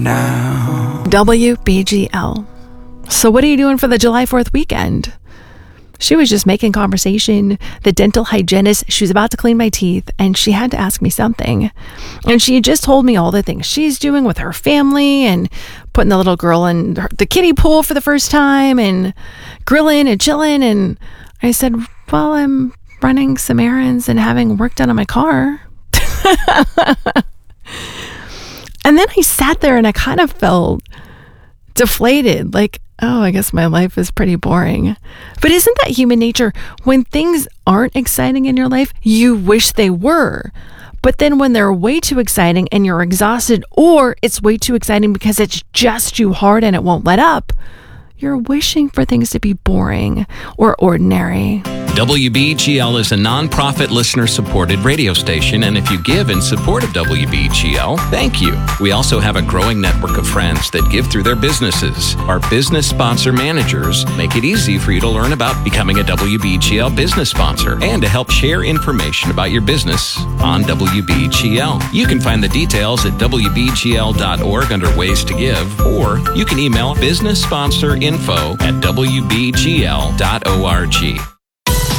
now. WBGL. So what are you doing for the July 4th weekend? She was just making conversation. The dental hygienist, she was about to clean my teeth, and she had to ask me something. And she had just told me all the things she's doing with her family and putting the little girl in the kiddie pool for the first time and grilling and chilling. And I said, well, I'm running some errands and having work done on my car. And then I sat there and I kind of felt deflated, like, oh, I guess my life is pretty boring. But isn't that human nature? When things aren't exciting in your life, you wish they were. But then when they're way too exciting and you're exhausted, or it's way too exciting because it's just too hard and it won't let up, you're wishing for things to be boring or ordinary. WBGL is a nonprofit listener-supported radio station, and if you give in support of WBGL, thank you. We also have a growing network of friends that give through their businesses. Our business sponsor managers make it easy for you to learn about becoming a WBGL business sponsor and to help share information about your business on WBGL. You can find the details at WBGL.org under Ways to Give, or you can email businesssponsorinfo@WBGL.org.